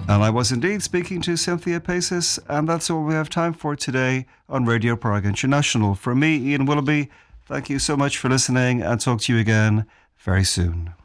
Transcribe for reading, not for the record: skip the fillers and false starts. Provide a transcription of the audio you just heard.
And I was indeed speaking to Cynthia Paces, and that's all we have time for today on Radio Prague International. From me, Ian Willoughby, thank you so much for listening, and talk to you again very soon.